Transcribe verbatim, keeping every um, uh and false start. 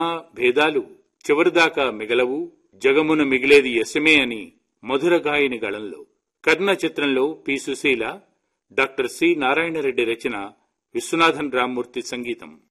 భేదాలు చివరిదాకా మిగలవు, జగమున మిగిలేది యశమే అని మధుర గాయని గళంలో. కర్ణ చిత్రంలో P Susheela, doctor C Narayana Reddy రచన, విశ్వనాథన్ రామ్మూర్తి సంగీతం.